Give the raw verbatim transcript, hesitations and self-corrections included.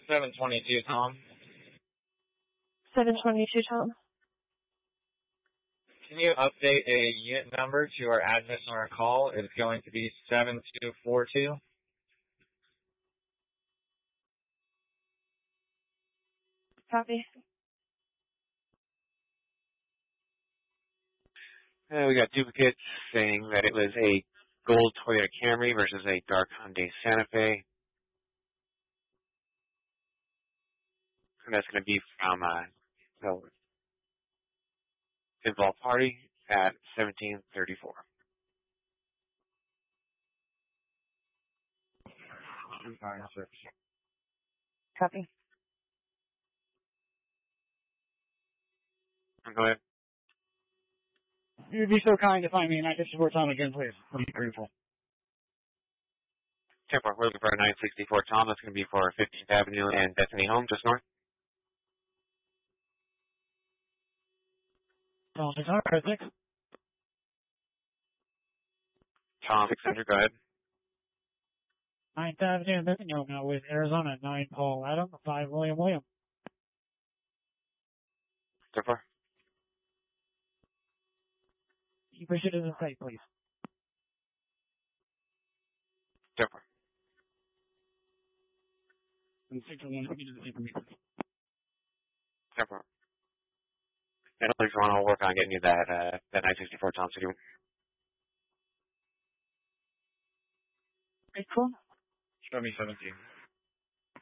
seven twenty-two, Tom. seven twenty-two, Tom. Can you update a unit number to our address on our call? It's going to be seven two four two. Copy. Uh, we got duplicates saying that it was a gold Toyota Camry versus a dark Hyundai Santa Fe. And that's going to be from uh, the involved party at seventeen thirty-four. Copy. Go ahead. You'd be so kind to find me a nine sixty-four Tom again, please. I'd be grateful. Temple, we're looking for a nine sixty-four Tom. That's going to be for fifteenth Avenue and Bethany Home, just north. Tom six hundred, six. Tom six hundred, go ahead. ninth Avenue and Bethany Home now with Arizona, nine Paul Adam, five William William. Temple. You push it in the site, please. Temple. And six oh one, hook me to the same for me, please. Temple. And at least I'll work on getting you that, uh, that nine sixty-four Tom City. Okay, cool. Show me seventeen.